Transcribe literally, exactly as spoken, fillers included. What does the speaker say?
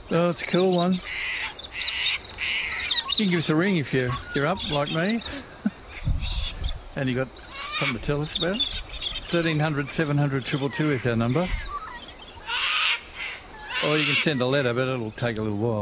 Oh, it's a cool one. You can give us a ring if you're, you're up like me. And you got something to tell us about? thirteen hundred, seven hundred, two two two is our number. Or you can send a letter, but it'll take a little while.